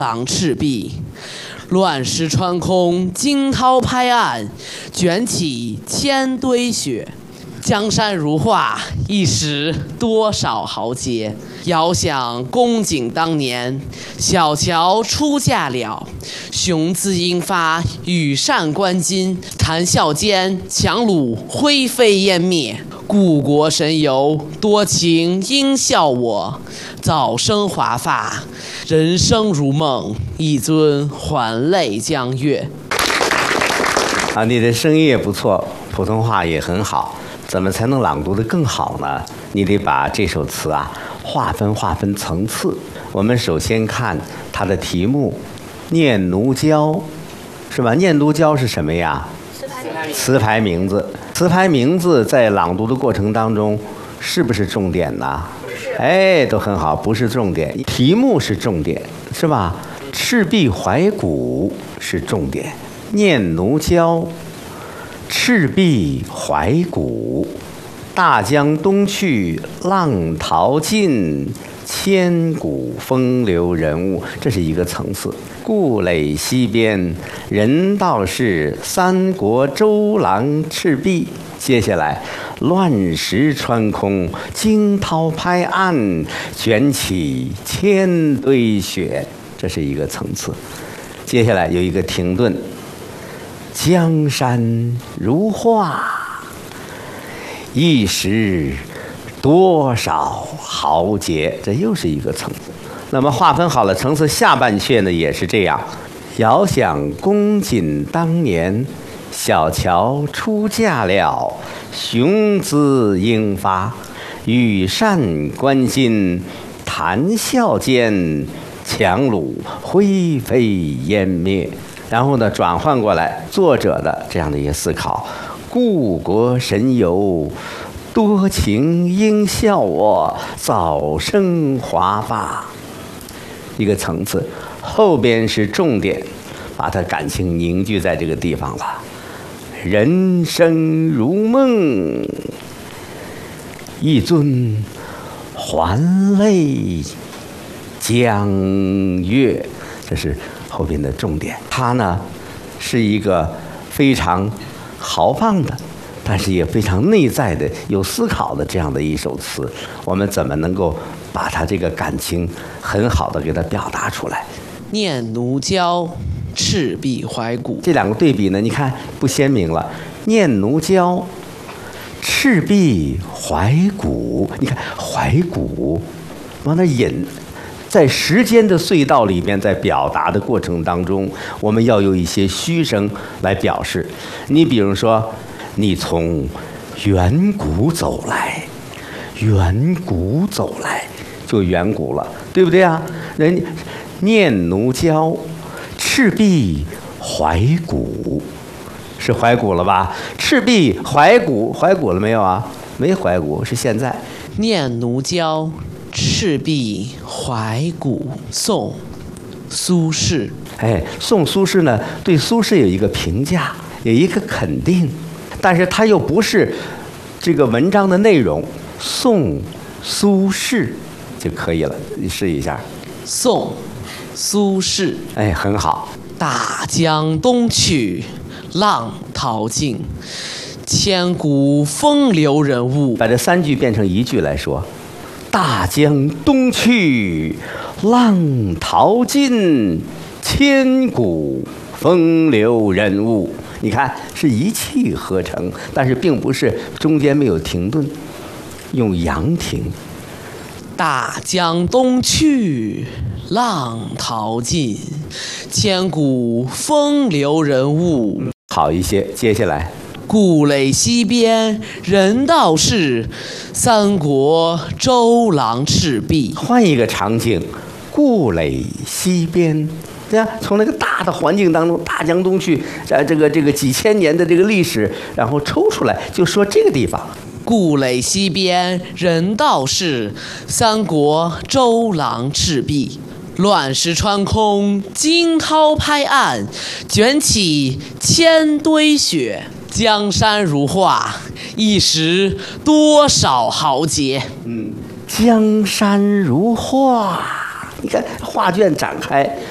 狼赤壁，乱石穿空，惊涛拍岸，卷起千堆雪。江山如画，一时多少豪杰。遥想公瑾当年，小乔出嫁了。雄姿英发，羽扇纶巾，谈笑间，樯橹灰飞烟灭。故国神游，多情应笑我。早生华发，人生如梦，一尊还酹江月。 啊，你的声音也不错，普通话也很好。怎么才能朗读得更好呢？你得把这首词啊划分层次。我们首先看它的题目《念奴娇》，是吧？念奴娇是什么呀？词牌名字。词牌名字在朗读的过程当中是不是重点呢？哎，都很好，不是重点，题目是重点，是吧？赤壁怀古是重点，念奴娇。赤壁怀古，大江东去，浪淘尽，千古风流人物，这是一个层次。故垒西边，人道是三国周郎赤壁。接下来，乱石穿空，惊涛拍岸，卷起千堆雪，这是一个层次。接下来有一个停顿。江山如画，一时多少豪杰，这又是一个层次。那么划分好了层次，下半阙呢也是这样。遥想公瑾当年，小乔出嫁了。雄姿英发，羽扇纶巾，谈笑间，樯橹灰飞烟灭。然后呢，转换过来作者的这样的一些思考：故国神游，多情应笑我，早生华发。一个层次，后边是重点，把它感情凝聚在这个地方了。人生如梦，一尊还酹江月，这是后边的重点。它呢是一个非常豪放的，但是也非常内在的、有思考的这样的一首词。我们怎么能够把它这个感情很好的给它表达出来？ 念奴娇，赤壁怀古， 这两个对比呢，你看不鲜明了。念奴娇，赤壁怀古，你看怀古往那引。在时间的隧道里面，在表达的过程当中，我们要有一些虚声来表示。你比如说，你从远古走来，远古走来，就远古了，对不对啊？人念奴娇，赤壁怀古，是怀古了吧？赤壁怀古，怀古了没有啊？没怀古，是现在。 念奴娇，赤壁怀古，宋，苏轼。 哎，宋苏轼呢，对苏轼有一个评价，有一个肯定，但是他又不是这个文章的内容。宋苏轼就可以了，你试一下。 宋苏轼， 哎，很好。 大江东去，浪淘尽，千古风流人物。 把这三句变成一句来说。大江东去，浪淘尽，千古风流人物。你看是一气呵成，但是并不是中间没有停顿，用阳停。 大江东去，浪淘尽，千古风流人物。 好一些，接下来。 故垒西边，人道是三国周郎赤壁。 换一个场景，故垒西边，对呀，从那个大的环境当中，大江东去，这个几千年的这个历史，然后抽出来，就说这个地方。 故垒西边，人道是三国周郎赤壁。乱石穿空，惊涛拍岸，卷起千堆雪。江山如画，一时多少豪杰。 江山如画，你看画卷展开，